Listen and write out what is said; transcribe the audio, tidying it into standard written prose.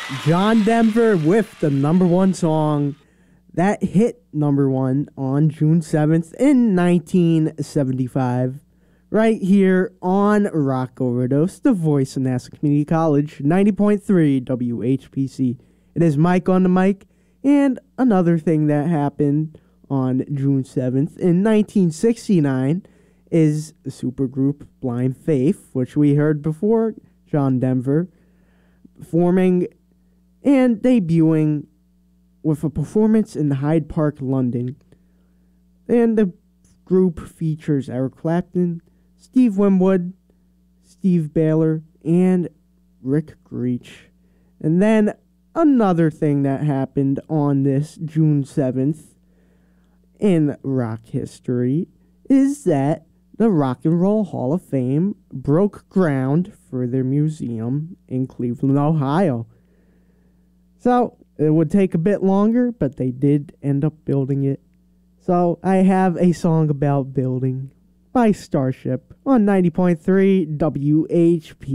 John Denver with the number one song that hit number one on June 7th in 1975. Right here on Rock Overdose, the voice of Nassau Community College, 90.3 WHPC. It is Mike on the mic, and another thing that happened on June 7th in 1969 is the supergroup Blind Faith, which we heard before, John Denver, forming and debuting with a performance in Hyde Park, London. And the group features Eric Clapton, Steve Winwood, Steve Baylor, and Rick Greach. And then another thing that happened on this June 7th in rock history is that the Rock and Roll Hall of Fame broke ground for their museum in Cleveland, Ohio. So it would take a bit longer, but they did end up building it. So I have a song about building by Starship on 90.3 WHP.